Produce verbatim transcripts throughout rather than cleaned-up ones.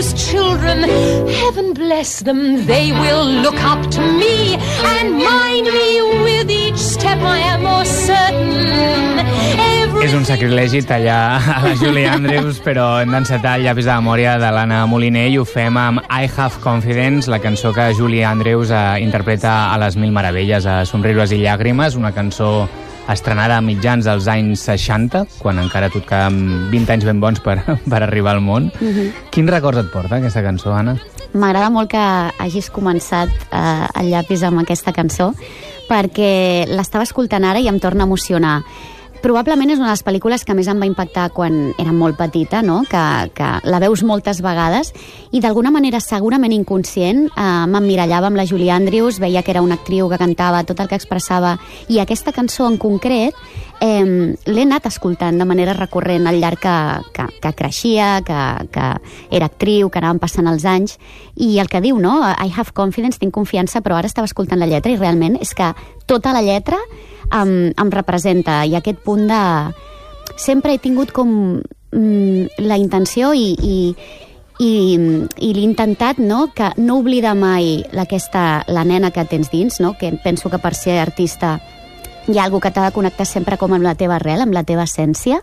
those children, heaven bless them, they will look up to me and mind me with each step, I am more certain. Every... És un sacrilegi tallar a la Julie Andrews, però hem d'encetar el llapis de memòria de l'Anna Moliner i ho fem amb I Have Confidence, la cançó que Julie Andrews eh, interpreta a les Mil Meravelles, a Somriures i Llàgrimes, una cançó estrenada a mitjans dels anys seixanta, quan encara tot quedaven vint anys ben bons per, per arribar al món. Uh-huh. Quins records et porta aquesta cançó, Anna? M'agrada molt que hagis començat eh, el llapis amb aquesta cançó, perquè l'estava escoltant ara i em torna a emocionar. Probablement és una de les pel·lícules que més em va impactar quan era molt petita, no? que, que la veus moltes vegades i d'alguna manera segurament inconscient eh, m'emmirallava amb la Julie Andrews, veia que era una actriu que cantava tot el que expressava i aquesta cançó en concret eh, l'he anat escoltant de manera recurrent al llarg que, que, que creixia, que, que era actriu, que anaven passant els anys i el que diu, no? I have confidence, tinc confiança, però ara estava escoltant la lletra i realment és que tota la lletra Em, em representa i aquest punt de... Sempre he tingut com mm, la intenció i, i, i, i l'he intentat, no? Que no oblida mai aquesta, la nena que tens dins, no? Que penso que per ser artista hi ha alguna que t'ha de connectar sempre com amb la teva arrel, amb la teva essència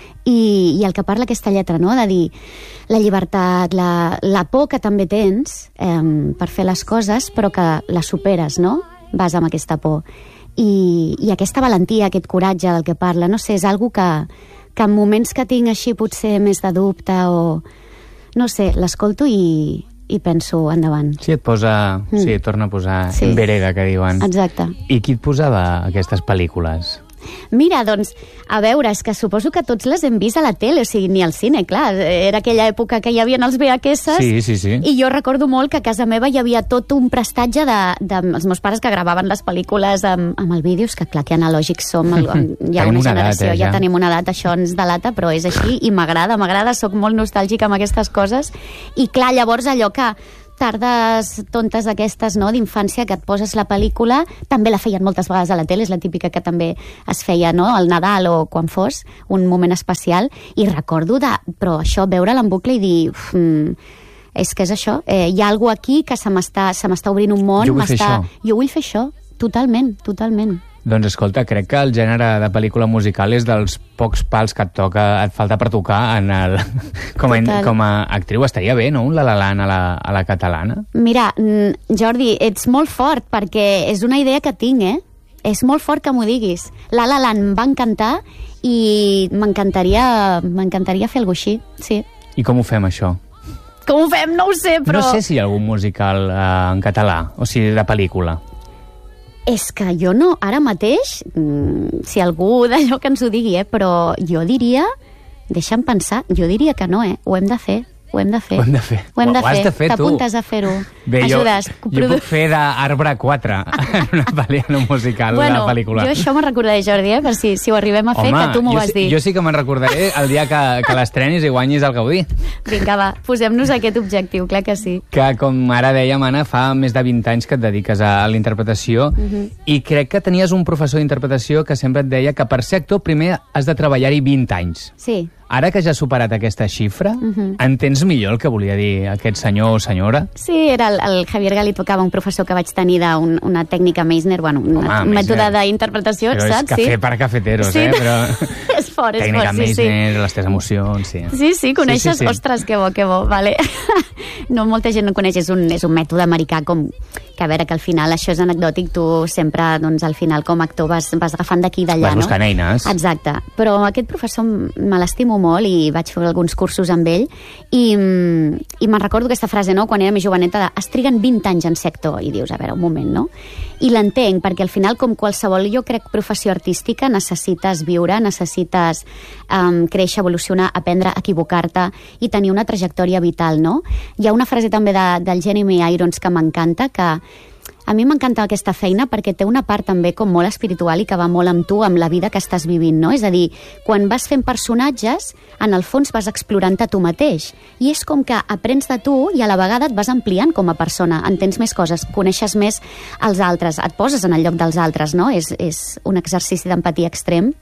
i, i el que parla aquesta lletra, no? De dir la llibertat, la, la por que també tens eh, per fer les coses però que la superes, no? Vas amb aquesta por. I, i aquesta valentia, aquest coratge del que parla, no sé, és algo que, que en moments que tinc així potser més de dubte o... no sé, l'escolto i, i penso endavant. Sí, et posa... Mm. Sí, et torna a posar sí. En vereda, que diuen. Exacte. I qui et posava aquestes pel·lícules? Mira, doncs, a veure, és que suposo que tots les hem vist a la tele, o sigui, ni al cine, clar. Era aquella època que hi havia els V H S sí, sí, sí. I jo recordo molt que a casa meva hi havia tot un prestatge de, de els meus pares que gravaven les pel·lícules amb, amb el vídeo, és que clar que analògics som, el, hi ha una generació, edat, eh, ja. ja tenim una edat, això ens delata, però és així i m'agrada, m'agrada, soc molt nostàlgica amb aquestes coses i clar, llavors allò que tardes tontes d'aquestes, no?, d'infància, que et poses la pel·lícula, també la feien moltes vegades a la tele, és la típica que també es feia, no?, al Nadal o quan fos, un moment especial, i recordo de, però això, veure-la en bucle i dir, uf, és que és això, eh, hi ha algú aquí que se m'està se m'està obrint un món, jo vull fer això. Jo vull fer això, totalment, totalment. Doncs escolta, crec que el gènere de pel·lícula musical és dels pocs pals que et toca, et falta per tocar en el, com, a, com a actriu. Estaria bé, no?, un La La Land a la, a la catalana. Mira, Jordi, ets molt fort perquè és una idea que tinc, eh? És molt fort que m'ho diguis. La La Land em va encantar i m'encantaria m'encantaria fer alguna cosa així, sí. I com ho fem, això? Com ho fem? No ho sé, però... No sé si hi ha algun musical eh, en català, o sigui, de pel·lícula. És que jo no, ara mateix, mmm, si algú d'allò que ens ho digui, eh, però jo diria, deixa'm pensar, jo diria que no, eh, ho hem de fer. Ho hem de fer. Ho hem de fer. Ho hem de ho has fer. de fer, tu. T'apuntes a fer-ho. Bé, ajudes. Jo, jo puc fer d'Arbre quatre en una pel·lícula musical, bueno, de pel·lícula. Jo això me'n recordaré, Jordi, eh, per si, si ho arribem a fer, home, que tu m'ho vas dir. Jo sí que me'n recordaré el dia que, que l'estrenis i guanyis el Gaudí. Vinga, va, posem-nos aquest objectiu, clar que sí. Que, com ara dèiem, Anna, fa més de vint anys que et dediques a la interpretació uh -huh. i crec que tenies un professor d'interpretació que sempre et deia que per ser actor primer has de treballar-hi vint anys. Sí. Ara que ja has superat aquesta xifra, uh-huh. entens millor el que volia dir aquest senyor o senyora? Sí, era el, el Javier Gali, tocava un professor que vaig tenir d'una un, tècnica Meisner, bueno, un mètode d'interpretació, saps? Però és cafè sí. per cafeteros, sí. eh? Però... és fort, és tècnica fort, sí, Meisner, sí. les teves emocions, sí. Sí, sí, coneixes? Sí, sí, sí. Ostres, que bo, que bo, vale. No, molta gent no coneix, és un, és un mètode americà com... que a veure, que al final això és anecdòtic, tu sempre, doncs, al final, com a actor vas, vas agafant d'aquí i d'allà, no? Vas buscant eines. Exacte. Però aquest professor me l'estimo molt i vaig fer alguns cursos amb ell i, i me'n recordo aquesta frase, no?, quan era més joveneta, de, es triguen vint anys en ser actor, i dius, a veure, un moment, no? I l'entenc, perquè al final, com qualsevol, jo crec, professió artística, necessites viure, necessites um, créixer, evolucionar, aprendre, equivocar-te i tenir una trajectòria vital, no? Hi ha una frase també de, del Jeremy Irons que m'encanta, que a mi m'encanta aquesta feina perquè té una part també com molt espiritual i que va molt amb tu, amb la vida que estàs vivint, no? És a dir, quan vas fent personatges, en el fons vas explorant-te tu mateix. I és com que aprens de tu i a la vegada et vas ampliant com a persona, entens més coses, coneixes més els altres, et poses en el lloc dels altres, no? És, és un exercici d'empatia extrem.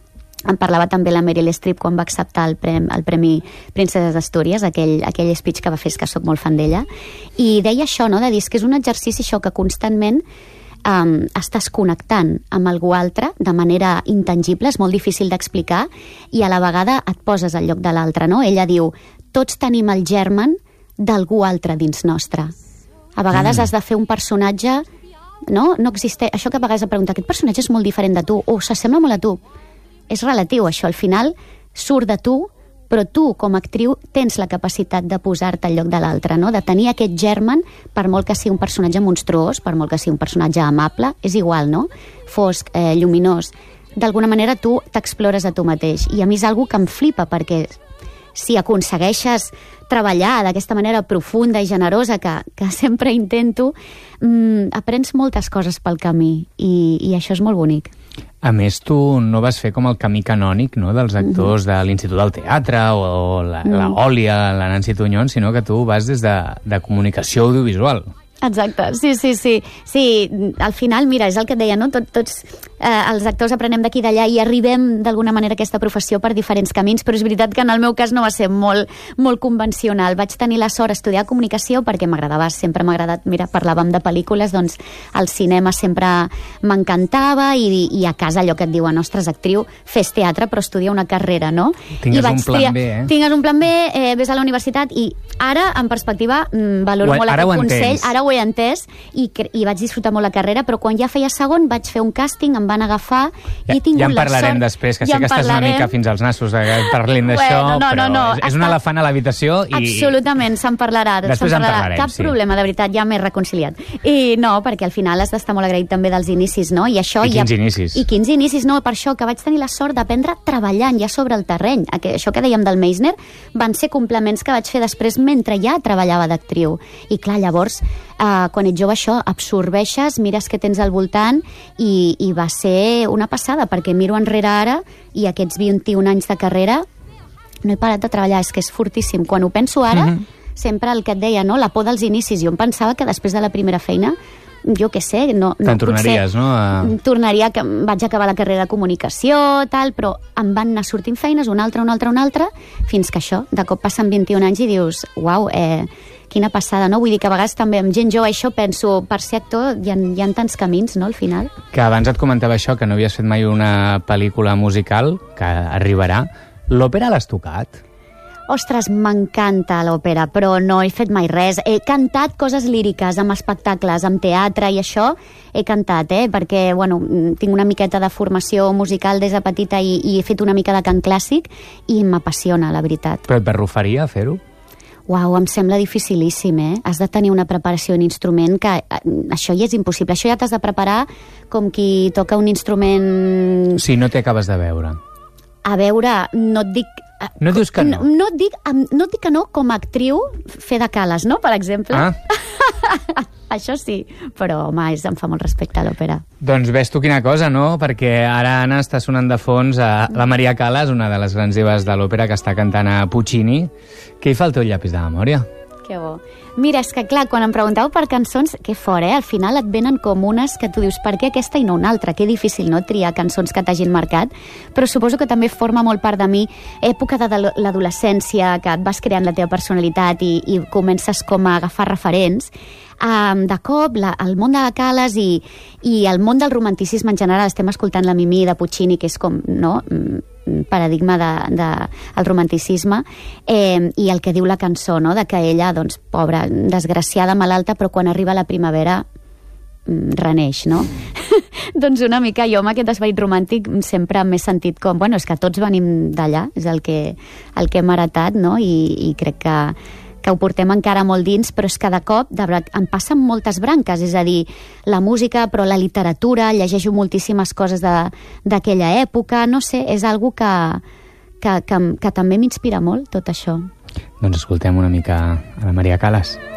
en parlava també la Meryl Streep quan va acceptar el premi, el premi Princeses d'Astúries, aquell, aquell speech que va fer, que soc molt fan d'ella, i deia això, no?, de dir que és un exercici això que constantment um, estàs connectant amb algú altre de manera intangible, és molt difícil d'explicar, i a la vegada et poses al lloc de l'altre, no? Ella diu, tots tenim el germen d'algú altre dins nostre. A vegades mm. has de fer un personatge, no? No existeix, això que a vegades et pregunta, aquest personatge és molt diferent de tu, o s'assembla molt a tu. És relatiu, això. Al final surt de tu, però tu, com a actriu, tens la capacitat de posar-te al lloc de l'altre, no? De tenir aquest germen, per molt que sigui un personatge monstruós, per molt que sigui un personatge amable, és igual, no? Fosc, eh, lluminós. D'alguna manera tu t'explores a tu mateix. I a mi és algo que em flipa, perquè si aconsegueixes treballar d'aquesta manera profunda i generosa que, que sempre intento, mmm, aprens moltes coses pel camí, i, i això és molt bonic. A més, tu no vas fer com el camí canònic, no?, dels actors de l'Institut del Teatre o la, mm. la Òlia, la Nancy Tuñón, sinó que tu vas des de, de comunicació audiovisual. Exacte, sí, sí, sí. Sí, al final, mira, és el que et deia, no? Tot, tots eh, els actors aprenem d'aquí i d'allà i arribem d'alguna manera a aquesta professió per diferents camins, però és veritat que en el meu cas no va ser molt, molt convencional. Vaig tenir la sort d'estudiar comunicació perquè m'agradava, sempre m'ha agradat, mira, parlàvem de pel·lícules, doncs el cinema sempre m'encantava, i, i a casa allò que et diuen, ostres, actriu, fes teatre però estudia una carrera, no? Tingues I vaig un plan triar, B, eh? Tingues un plan B, eh, ves a la universitat, i ara, en perspectiva, valoro ho, molt aquest consell. Entens. Ara ho he entès, i, i vaig disfrutar molt la carrera, però quan ja feia segon vaig fer un càsting, em van agafar, ja, i he tingut ja en la parlarem sort... després, que ja sé que estàs parlarem. una mica fins als nassos que parlin d'això, bueno, no, però no, no, és, és està... un elefant a l'habitació i... Absolutament, se'n parlarà. Després se'n en parlarà. parlarem, Cap sí. problema, de veritat, ja m'he reconciliat. I no, perquè al final has d'estar molt agraït també dels inicis, no? I, això I quins ja... inicis? I quins inicis, no? Per això que vaig tenir la sort d'aprendre treballant ja sobre el terreny. Això que dèiem del Meisner van ser complements que vaig fer després mentre ja treballava d'actriu. I clar, llavors, eh, quan ets jove això, absorbeixes, mires què tens al voltant, i, i va ser una passada, perquè miro enrere ara i aquests vint-i-un anys de carrera no he parat de treballar, és que és fortíssim. Quan ho penso ara, mm-hmm. sempre el que et deia, no? La por dels inicis. Jo em pensava que després de la primera feina, jo què sé, no, no Te'n tornaries, potser, no? A... Tornaria, que vaig acabar la carrera de comunicació, tal, però em van anar sortint feines, una altra, una altra, una altra, fins que això, de cop passen vint-i-un anys i dius, uau, eh, quina passada, no? Vull dir que a vegades també amb gent jove això penso, per ser actor hi ha, hi ha tants camins, no?, al final. Que abans et comentava això, que no havies fet mai una pel·lícula musical, que arribarà. L'òpera l'has tocat? Ostres, m'encanta l'òpera, però no he fet mai res. He cantat coses líriques amb espectacles, amb teatre i això, he cantat, eh? Perquè, bueno, tinc una miqueta de formació musical des de petita i, i he fet una mica de cant clàssic i m'apassiona, la veritat. Però et barrufaria fer-ho? Uau, em sembla dificilíssim, eh? Has de tenir una preparació en instrument que això ja és impossible. Això ja t'has de preparar com qui toca un instrument... Sí, no t'acabes de veure. A veure, no et dic... No dius que no? No, no, et dic, no et dic que no com a actriu fer de cales, no?, per exemple. Ah. Això sí, però, home, és, em fa molt respecte a l'òpera. Doncs ves tu quina cosa, no? Perquè ara, Anna, està sonant de fons a la Maria Callas, una de les grans divas de l'òpera, que està cantant a Puccini. Què hi fa al teu llapis de memòria? Que bo. Mira, és que clar, quan em pregunteu per cançons, que fort, eh? Al final et venen com unes que tu dius, per què aquesta i no una altra? Que difícil, no?, triar cançons que t'hagin marcat, però suposo que també forma molt part de mi època de l'adolescència, que et vas creant la teva personalitat i, i comences com a agafar referents. Um, de cop, la, el món de Callas i, i el món del romanticisme en general, estem escoltant la Mimí de Puccini, que és com, no?, paradigma de, de el romanticisme, eh, i el que diu la cançó, no?, de que ella, doncs, pobra, desgraciada, malalta, però quan arriba la primavera reneix, no? Doncs una mica jo amb aquest esperit romàntic sempre m'he sentit com, bueno, és que tots venim d'allà, és el que, el que hem heretat, no?, i, i crec que que ho portem encara molt dins, però és que de cop de veritat, em passen moltes branques, és a dir, la música, però la literatura, llegeixo moltíssimes coses d'aquella època, no sé, és algo que, que, que, que també m'inspira molt, tot això. Doncs escoltem una mica a la Maria Callas.